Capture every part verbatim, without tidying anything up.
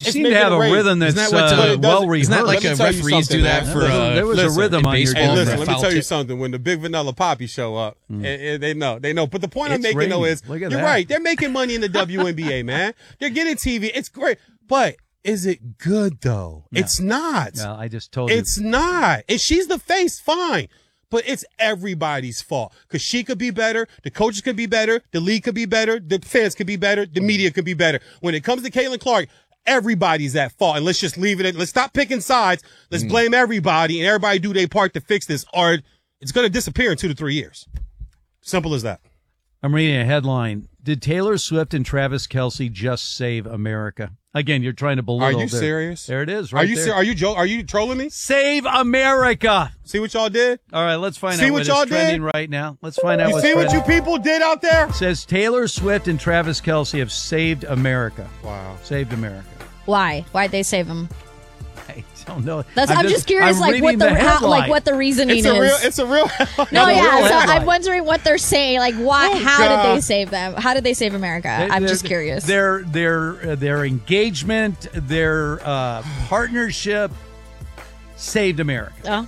it's seem to have a rhythm that's Isn't that what, uh, uh, well rehearsed. Isn't that like a referees do that man. for? There was a- Uh, there was listen, a rhythm in on your baseball, Hey, game. listen, for let foul me tell you tip. something. When the big vanilla poppy show up, Mm. eh, eh, they know. They know. But the point I'm It's making, though, raining. is Look at you're that. right. They're making money in the W N B A, man. They're getting T V. It's great. But is it good, though? No. It's not. Well, I just told you. It's not. And she's the face, fine. But it's everybody's fault. Because she could be better, the coaches could be better, the league could be better, the fans could be better, the media could be better. When it comes to Caitlin Clark, everybody's at fault. And let's just leave it at, let's stop picking sides. Let's Mm. blame everybody and everybody do their part to fix this, or it's going to disappear in two to three years. Simple as that. I'm reading a headline. Did Taylor Swift and Travis Kelce just save America? Again, you're trying to belittle. Are you their- serious? There it is. Right Are you there. ser- are you jo- are you trolling me? Save America. See what y'all did? All right, let's find See out what what y'all is trending did? right now. Let's find out You what's see what trending. you people did out there? It says Taylor Swift and Travis Kelce have saved America. Wow. Saved America. Why? Why'd they save him? I don't know. That's. I'm, just, curious, I'm like what reading the, how, headline. like what the reasoning It's a is. real it's a real no, a yeah. real So headline. I'm wondering what they're saying. Like, why? Oh, how did God. they save them? How did they save America? They- I'm their- just curious. Their their uh, their engagement, their uh, partnership saved America. Oh.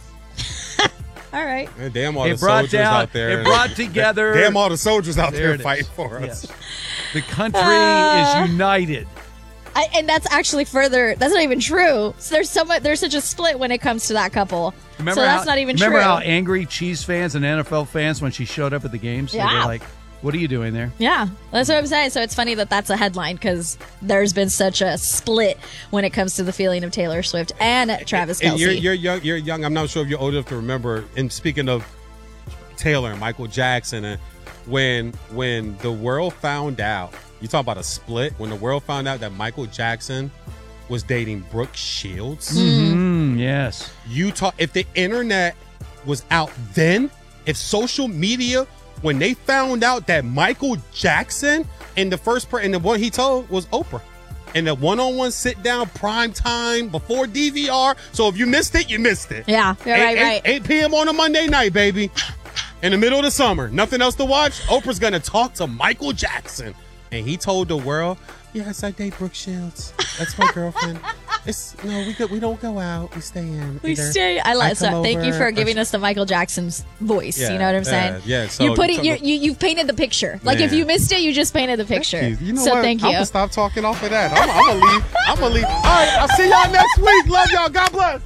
All right. Man, damn all It the brought soldiers down. out there. It brought together. Damn all the soldiers out There there, it is. fighting for us. Yes. The country Uh, is united. I, and that's actually further. That's not even true. So there's so much. There's such a split when it comes to that couple. Remember so that's how, not even remember true. how angry Chiefs fans and N F L fans when she showed up at the games? They were Yeah. like, what are you doing there? Yeah, that's what I'm saying. So it's funny that that's a headline because there's been such a split when it comes to the feeling of Taylor Swift and Travis And Kelce. you're, you're young. You're young. I'm not sure if you're old enough to remember. And speaking of Taylor and Michael Jackson, and when when the world found out, you talk about a split. When the world found out that Michael Jackson was dating Brooke Shields, Mm, yes. you talk. If the internet was out then, if social media, when they found out that Michael Jackson and the first per and the one he told was Oprah. And the one-on-one sit-down prime time before D V R. So if you missed it, you missed it. yeah, yeah, right, eight, right. eight, eight p.m. on a Monday night, baby. In the middle of the summer. Nothing else to watch. Oprah's going to talk to Michael Jackson. And he told the world, yes, I date Brooke Shields. That's my girlfriend. It's no, we go, we don't go out. We stay in. We Either stay. I like. come So thank you over for or giving us the Michael Jackson's voice. Yeah, you know what I'm yeah, saying? yeah, so you're putting. so- You're, you you've painted the picture. Like if Man. you missed it, you just painted the picture. You, you know so what? thank you. I'm gonna stop talking off of that. I'm, I'm gonna leave. I'm gonna leave. All right, I'll see y'all next week. Love y'all. God bless.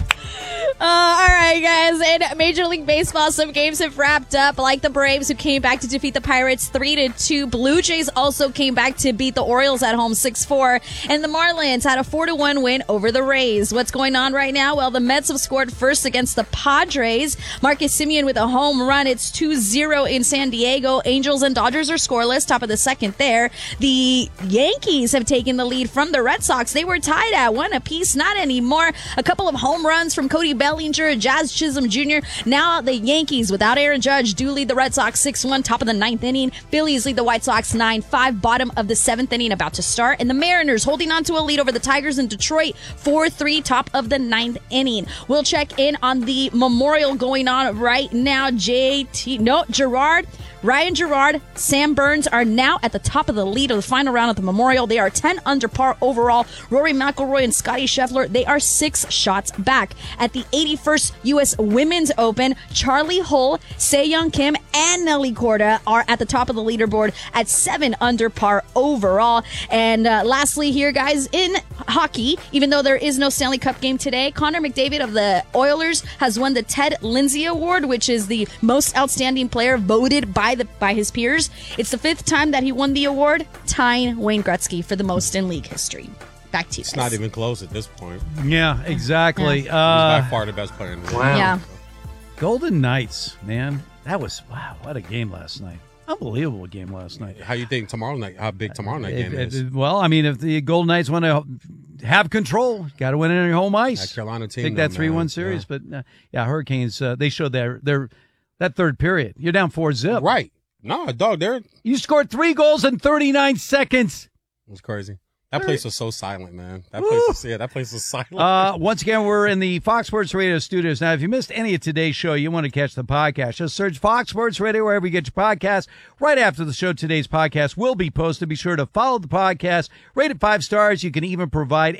Uh, all right, guys. In Major League Baseball, some games have wrapped up. Like the Braves, who came back to defeat the Pirates three to two. Blue Jays also came back to beat the Orioles at home six four. And the Marlins had a four to one win over the Rays. What's going on right now? Well, the Mets have scored first against the Padres. Marcus Semien with a home run. It's two zero in San Diego. Angels and Dodgers are scoreless. Top of the second there. The Yankees have taken the lead from the Red Sox. They were tied at one apiece. Not anymore. A couple of home runs from Cody Bellinger, Jazz Chisholm Junior Now the Yankees, without Aaron Judge, do lead the Red Sox six one, top of the ninth inning. Phillies lead the White Sox nine five, bottom of the seventh inning, about to start. And the Mariners holding on to a lead over the Tigers in Detroit, four three, top of the ninth inning. We'll check in on the memorial going on right now. J T, no, Gerard, Ryan Gerard, Sam Burns are now at the top of the lead of the final round of the memorial. They are ten under par overall. Rory McIlroy and Scotty Scheffler, they are six shots back. At the eighty-first U S Women's Open, Charlie Hull, Se-Young Kim, and Nelly Korda are at the top of the leaderboard at seven under par overall. And uh, lastly here, guys, in hockey, even though there is no Stanley Cup game today, Connor McDavid of the Oilers has won the Ted Lindsay Award, which is the most outstanding player voted by the by his peers. It's the fifth time that he won the award, tying Wayne Gretzky for the most in league history. Back to you It's guys. not even close at this point. He's Yeah, exactly. by Uh, far the best player in the league. Wow. Yeah. Golden Knights, man. That was, wow, what a game last night. Unbelievable game last night. How you think tomorrow night? How big tomorrow night It- game it- is? well, I mean, if the Golden Knights want to have control, got to win it on your home ice. That Carolina team, Take though, that three one man. series. Yeah. But, uh, yeah, Hurricanes, uh, they showed their, their, that third period. You're down four zip. Right? No, dog. They're You scored three goals in thirty-nine seconds. it's crazy. That place was so silent, man. That place was yeah. That place was silent. Uh, once again, we're in the Fox Sports Radio studios. Now, if you missed any of today's show, you want to catch the podcast, just search Fox Sports Radio wherever you get your podcast. Right after the show, today's podcast will be posted. Be sure to follow the podcast, rate it five stars. You can even provide